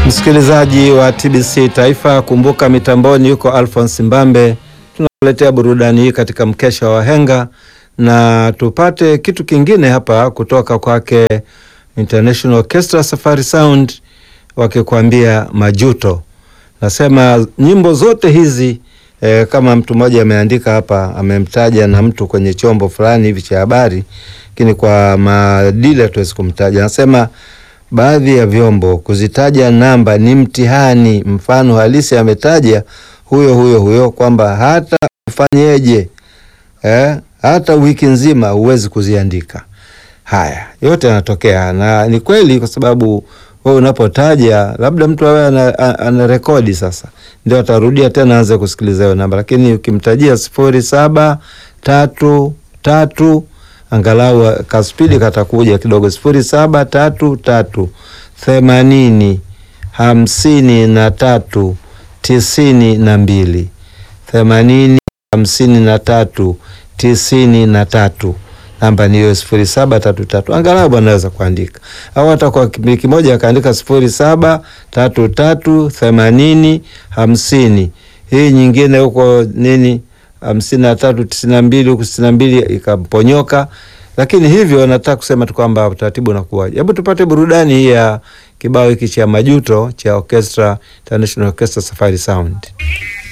Msikilizaji wa TBC Taifa, kumbuka mitamboni yuko Alphonse Mbambe. Tunaletea burudani hii katika mkesha wa wahenga, na tupate kitu kingine hapa kutoka kwake International Orchestra Safari Sound wakikwambia Majuto. Nasema nyimbo zote hizi kama mtu mmoja ameandika hapa, amemtaja na mtu kwenye chombo fulani hivi cha habari, lakini kwa madile tuwezi kumtaja. Nasema baadhi ya vyombo kuzitaja namba ni mtihani. Mfano halisi ametaja huyo kwamba hata ufanyeje, hata wiki nzima huwezi kuziandika. Haya yote yanatokea, na ni kweli, kwa sababu wewe unapotaja labda mtu awe ana rekodi, sasa ndio atarudia tena aanze kusikiliza hiyo namba, lakini ukimtajia 0733 angalau kaspidi katakuja kidogo, 0733 80 53 92 80 53 93. Namba ni hiyo 0733. Angalau anaweza kuandika, au hata kwa kipindi kimoja akaandika 0733 80 50. Hii nyingine huko nini 53 92 huko 62 ikamponyoka. Lakini hivyo nataka kusema tu kwamba utaratibu unakuwa. Hebu tupate burudani hii ya kibao hiki cha Majuto cha Orchestra International Orchestra Safari Sound.